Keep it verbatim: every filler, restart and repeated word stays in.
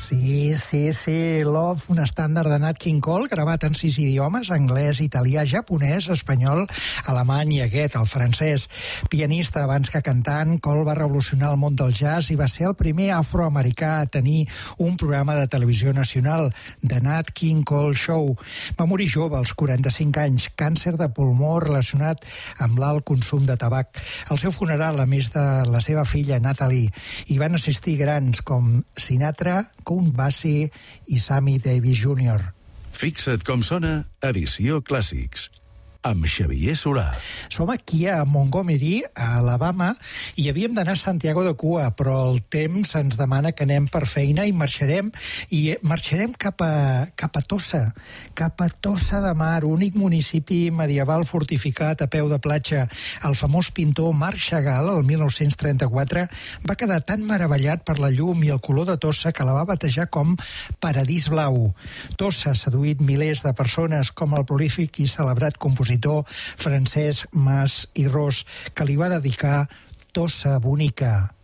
Sí, sí, sí, Love, un estàndard de Nat King Cole, gravat en sis idiomes, anglès, italià, japonès, espanyol, alemany i aquest, el francès. Pianista abans que cantant, Cole va revolucionar el món del jazz i va ser el primer afroamericà a tenir un programa de televisió nacional, The Nat King Cole Show. Va morir jove, als quaranta-cinc anys, càncer de pulmó relacionat amb l'alt consum de tabac. Al seu funeral, a més de la seva filla Natalie, hi van assistir grans com Sinatra, Count Basie i Sammy Davis júnior Fixa't com sona Edició Clàssics, amb Xavier Solà. Som aquí a Montgomery, a Alabama, i havíem d'anar a Santiago de Cuba, però el temps ens demana que anem per feina i marxarem, i marxarem cap a, cap a Tossa, cap a Tossa de Mar, únic municipi medieval fortificat a peu de platja. El famós pintor Marc Chagall, el mil nou-cents trenta-quatre, va quedar tan meravellat per la llum i el color de Tossa que la va batejar com Paradís Blau. Tossa ha seduït milers de persones, com el prolífic i celebrat compositor Francesc Mas i Ros, que li va dedicar Tossa Bonica.